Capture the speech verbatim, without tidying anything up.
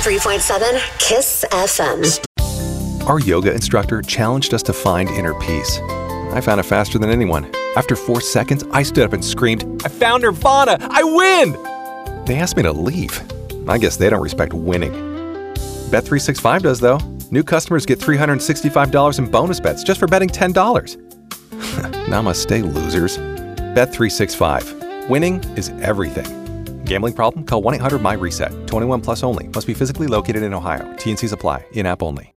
three point seven KISS F M. Our yoga instructor challenged us to find inner peace. I found it faster than anyone. After four seconds, I stood up and screamed, "I found Nirvana! I win!" They asked me to leave. I guess they don't respect winning. Bet three sixty-five does, though. New customers get three hundred sixty-five dollars in bonus bets just for betting ten dollars. Namaste, losers. Bet three sixty-five. Winning is everything. Gambling problem? Call one eight hundred M Y RESET. twenty-one plus only. Must be physically located in Ohio. T and Cs apply. In-app only.